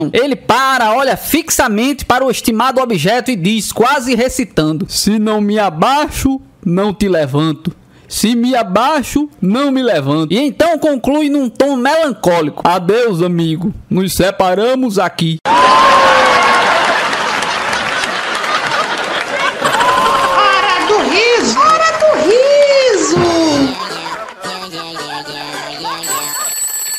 Ele olha fixamente para o estimado objeto e diz, quase recitando: se não me abaixo, não te levanto. Se me abaixo, não me levanto. E então conclui num tom melancólico: adeus, amigo, nos separamos aqui.